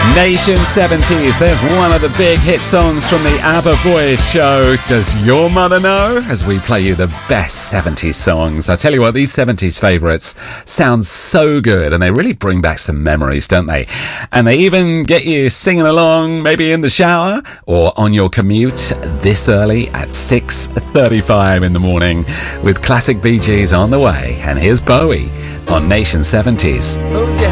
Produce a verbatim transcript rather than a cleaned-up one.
Nation seventies, there's one of the big hit songs from the ABBA Voyage show. Does your mother know? As we play you the best seventies songs. I tell you what, these seventies favourites sound so good, and they really bring back some memories, don't they? And they even get you singing along, maybe in the shower or on your commute this early at six thirty-five in the morning with classic Bee Gees on the way. And here's Bowie on Nation seventies.